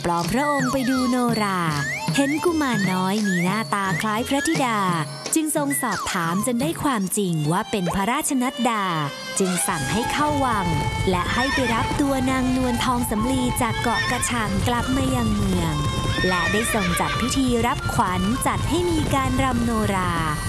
ปลอมพระองค์ไปดูโนรา เห็นกุมารน้อยมีหน้าตาคล้ายพระธิดาจึงทรงสอบถามจนได้ความจริงว่าเป็นพระราชนัดดาจึงสั่งให้เข้าวังและให้ไปรับตัวนางนวลทองสำลีจากเกาะกระชังกลับมายังเมืองและได้ทรงจัดพิธีรับขวัญจัดให้มีการรำโนรา